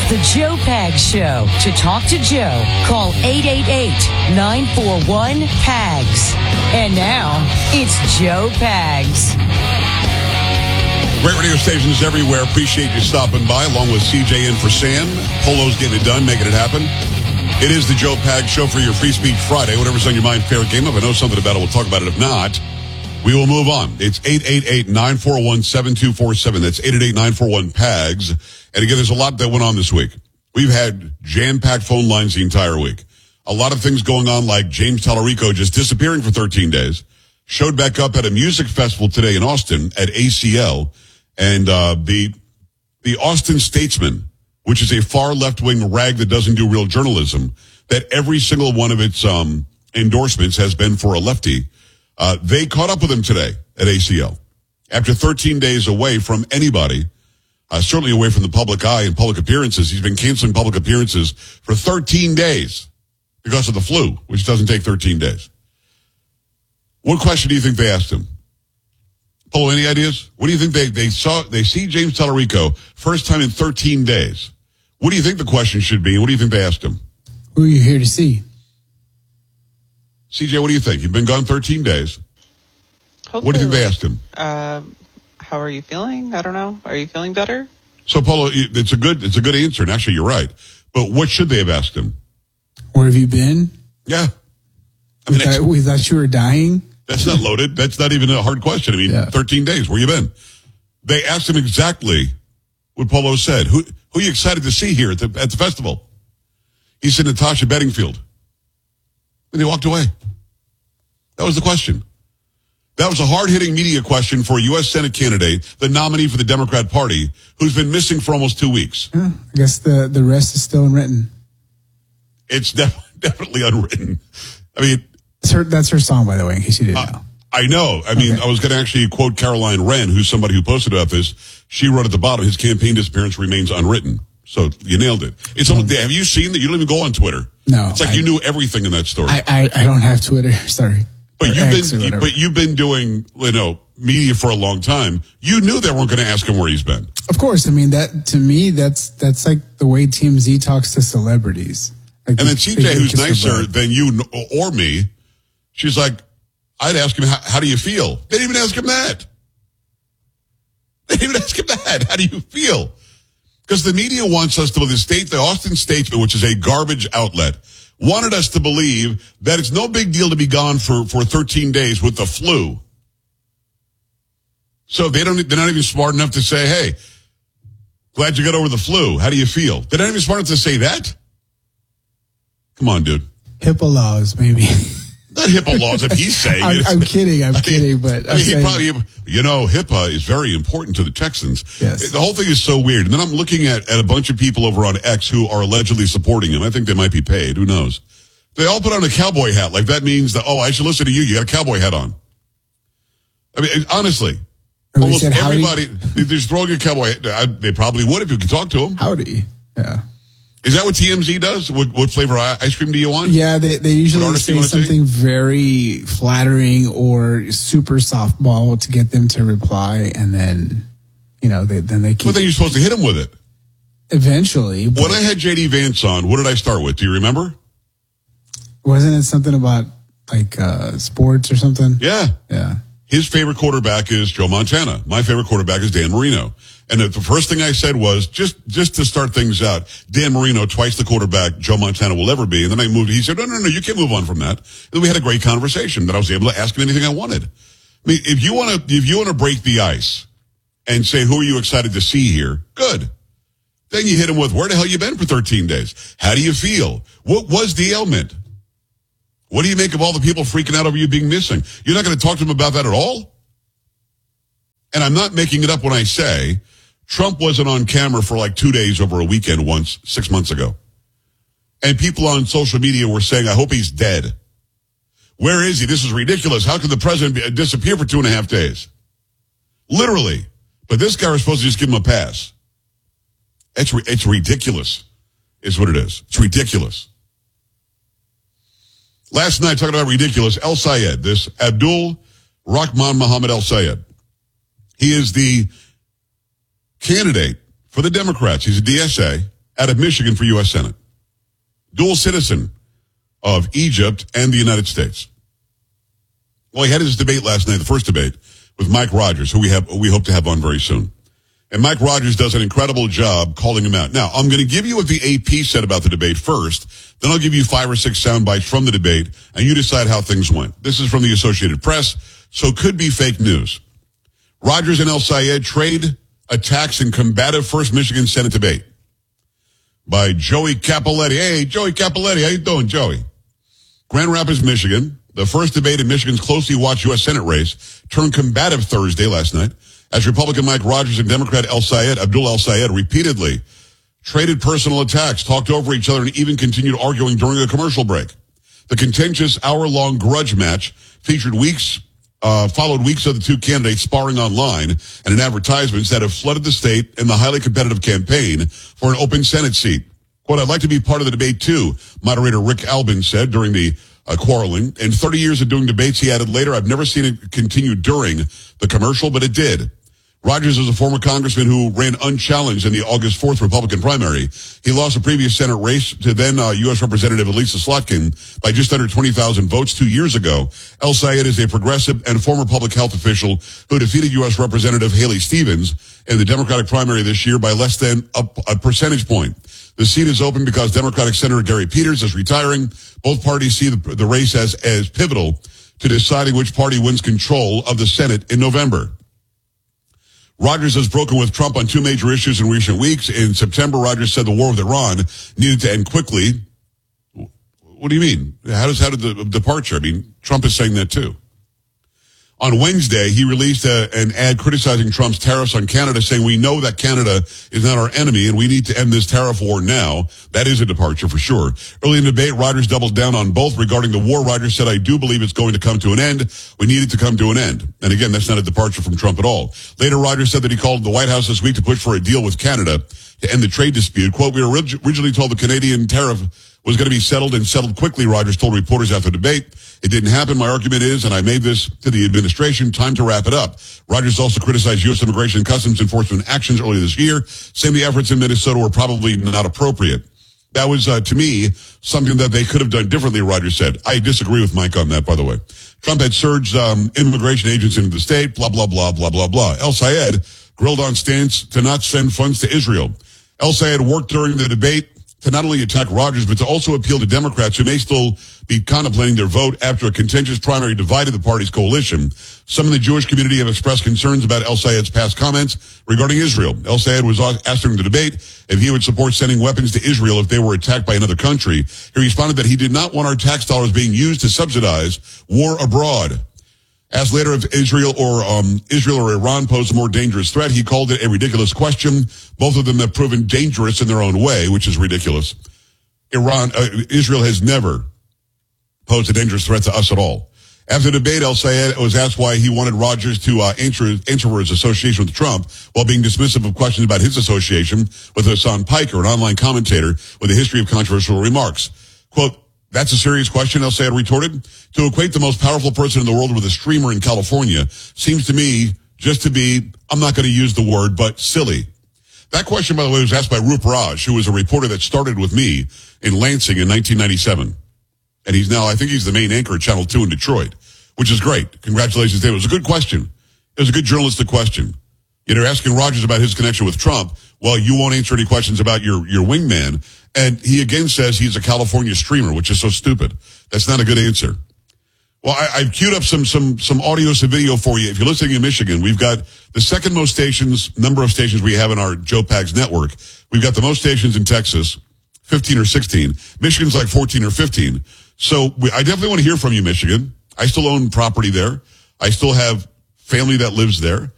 The Joe Pags Show. To talk to Joe, call 888-941-PAGS. And now, it's Joe Pags. Great radio stations everywhere. Appreciate you stopping by, along with CJ in for Sam. Polo's getting it done, making it happen. It is the Joe Pags Show for your Free Speech Friday. Whatever's on your mind, fair game. If I know something about it, we'll talk about it. If not, we will move on. It's 888-941-7247. That's 888-941-PAGS. And again, there's a lot that went on this week. We've had jam-packed phone lines the entire week. A lot of things going on, like James Tallarico just disappearing for 13 days. Showed back up at a music festival today in Austin at ACL. And the Austin Statesman, which is a far left-wing rag that doesn't do real journalism, that every single one of its endorsements has been for a lefty. They caught up with him today at ACL. After 13 days away from anybody, certainly away from the public eye and public appearances. He's been canceling public appearances for 13 days because of the flu, which doesn't take 13 days. What question do you think they asked him? Polo, any ideas? What do you think they see James Tallarico first time in 13 days? What do you think the question should be? What do you think they asked him? Who are you here to see? CJ, what do you think? You've been gone 13 days. Hopefully, what do you think they asked him? How are you feeling? I don't know. Are you feeling better? So, Polo, it's a good answer, and actually you're right. But what should they have asked him? Where have you been? Yeah. We thought you were dying. That's not loaded. That's not even a hard question. 13 days. Where you been? They asked him exactly what Polo said. Who are you excited to see here at the festival? He said Natasha Bedingfield. And they walked away. That was the question. That was a hard-hitting media question for a U.S. Senate candidate, the nominee for the Democrat Party, who's been missing for almost 2 weeks. I guess the rest is still unwritten. It's definitely unwritten. That's her song, by the way, in case you didn't know. I know. I was going to actually quote Caroline Wren, who's somebody who posted about this. She wrote at the bottom, his campaign disappearance remains unwritten. So you nailed it. Have you seen that? You don't even go on Twitter. No. It's like you knew everything in that story. I don't have Twitter. Sorry. But you've been doing, media for a long time. You knew they weren't going to ask him where he's been. Of course. That to me, that's like the way TMZ talks to celebrities. Like and then CJ, who's nicer than you or me, she's like, I'd ask him, how do you feel? They didn't even ask him that. How do you feel? Because the media wants us to believe the Austin Statesman, which is a garbage outlet, wanted us to believe that it's no big deal to be gone for 13 days with the flu. So they're not even smart enough to say, hey, glad you got over the flu. How do you feel? They're not even smart enough to say that? Come on, dude. HIPAA laws, maybe. Not HIPAA laws, if he's saying it. I'm kidding, but HIPAA is very important to the Texans. Yes. The whole thing is so weird. And then I'm looking at a bunch of people over on X who are allegedly supporting him. I think they might be paid. Who knows? They all put on a cowboy hat. Like that means that, I should listen to you. You got a cowboy hat on. Honestly. Almost everybody, they're just throwing a cowboy hat. They probably would if you could talk to them. Howdy. Yeah. Is that what TMZ does? What flavor ice cream do you want? Yeah, they usually say something very flattering or super softball to get them to reply, and then, they keep... But then you're supposed to hit them with it. Eventually. When I had J.D. Vance on, what did I start with? Do you remember? Wasn't it something about, sports or something? Yeah. Yeah. His favorite quarterback is Joe Montana. My favorite quarterback is Dan Marino. And the first thing I said was, just to start things out, Dan Marino, twice the quarterback Joe Montana will ever be. And then I moved. He said, no, you can't move on from that. And then we had a great conversation that I was able to ask him anything I wanted. If you want to break the ice and say, who are you excited to see here? Good. Then you hit him with, where the hell you been for 13 days? How do you feel? What was the ailment? What do you make of all the people freaking out over you being missing? You're not going to talk to them about that at all? And I'm not making it up when I say Trump wasn't on camera for 2 days over a weekend once, 6 months ago. And people on social media were saying, I hope he's dead. Where is he? This is ridiculous. How can the president disappear for 2.5 days? Literally. But this guy was supposed to just give him a pass. It's ridiculous, is what it is. It's ridiculous. Last night, talking about ridiculous, El Sayed, this Abdul Rahman Muhammad El Sayed. He is the candidate for the Democrats. He's a DSA, out of Michigan for U.S. Senate. Dual citizen of Egypt and the United States. Well, he had his debate last night, the first debate, with Mike Rogers, who we hope to have on very soon. And Mike Rogers does an incredible job calling him out. Now, I'm going to give you what the AP said about the debate first. Then I'll give you 5 or 6 sound bites from the debate, and you decide how things went. This is from the Associated Press, so could be fake news. Rogers and El Sayed trade attacks in combative first Michigan Senate debate by Joey Capoletti. Hey, Joey Capoletti, how you doing, Joey? Grand Rapids, Michigan. The first debate in Michigan's closely watched U.S. Senate race turned combative Thursday last night as Republican Mike Rogers and Democrat Abdul El Sayed repeatedly traded personal attacks, talked over each other, and even continued arguing during a commercial break. The contentious hour-long grudge match followed weeks of the two candidates sparring online and in advertisements that have flooded the state in the highly competitive campaign for an open Senate seat. Quote, I'd like to be part of the debate too, moderator Rick Albin said during the quarreling. In 30 years of doing debates, he added later, I've never seen it continue during the commercial, but it did. Rogers is a former congressman who ran unchallenged in the August 4th Republican primary. He lost a previous Senate race to then U.S. Representative Elisa Slotkin by just under 20,000 votes 2 years ago. El Sayed is a progressive and former public health official who defeated U.S. Representative Haley Stevens in the Democratic primary this year by less than a percentage point. The seat is open because Democratic Senator Gary Peters is retiring. Both parties see the race as pivotal to deciding which party wins control of the Senate in November. Rogers has broken with Trump on 2 major issues in recent weeks. In September, Rogers said the war with Iran needed to end quickly. What do you mean? How did the departure? I mean, Trump is saying that too. On Wednesday, he released an ad criticizing Trump's tariffs on Canada, saying we know that Canada is not our enemy and we need to end this tariff war now. That is a departure for sure. Early in the debate, Rogers doubled down on both. Regarding the war, Rogers said, I do believe it's going to come to an end. We need it to come to an end. And again, that's not a departure from Trump at all. Later, Rogers said that he called the White House this week to push for a deal with Canada to end the trade dispute. Quote, we were originally told the Canadian tariff was going to be settled and settled quickly, Rogers told reporters after the debate. It didn't happen. My argument is, and I made this to the administration, time to wrap it up. Rogers also criticized U.S. Immigration and Customs Enforcement actions earlier this year, saying the efforts in Minnesota were probably not appropriate. That was, to me, something that they could have done differently, Rogers said. I disagree with Mike on that, by the way. Trump had surged immigration agents into the state, blah, blah, blah, blah, blah, blah. El Sayed grilled on stance to not send funds to Israel. El Sayed worked during the debate to not only attack Rogers, but to also appeal to Democrats who may still be contemplating their vote after a contentious primary divided the party's coalition. Some in the Jewish community have expressed concerns about El Sayed's past comments regarding Israel. El Sayed was asked during the debate if he would support sending weapons to Israel if they were attacked by another country. He responded that he did not want our tax dollars being used to subsidize war abroad. Asked later if Israel or Iran pose a more dangerous threat, he called it a ridiculous question. Both of them have proven dangerous in their own way, which is ridiculous. Israel has never posed a dangerous threat to us at all. After the debate, El Sayed was asked why he wanted Rogers to answer for his association with Trump while being dismissive of questions about his association with Hassan Piker, an online commentator with a history of controversial remarks. Quote, that's a serious question, El Sayed retorted. To equate the most powerful person in the world with a streamer in California seems to me just to be, I'm not going to use the word, but silly. That question, by the way, was asked by Roop Raj, who was a reporter that started with me in Lansing in 1997. And he's now, I think he's the main anchor at Channel 2 in Detroit, which is great. Congratulations, David. It was a good question. It was a good journalistic question. You're asking Rogers about his connection with Trump. Well, you won't answer any questions about your wingman. And he again says he's a California streamer, which is so stupid. That's not a good answer. Well, I've queued up some audio, some video for you. If you're listening in Michigan, we've got the second most number of stations we have in our Joe Pags network. We've got the most stations in Texas, 15 or 16. Michigan's like 14 or 15. So I definitely want to hear from you, Michigan. I still own property there. I still have family that lives there.